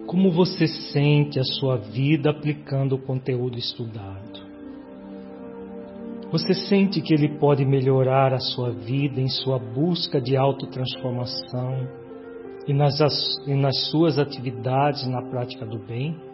Como você sente a sua vida aplicando o conteúdo estudado? Você sente que ele pode melhorar a sua vida em sua busca de autotransformação e nas suas atividades na prática do bem?